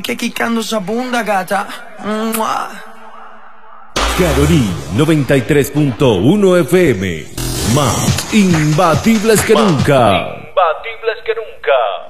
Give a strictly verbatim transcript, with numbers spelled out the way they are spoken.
que quicando esa bunda, gata. ¡Mua! Carolina noventa y tres punto uno F M. Más imbatibles que nunca. Imbatibles que nunca.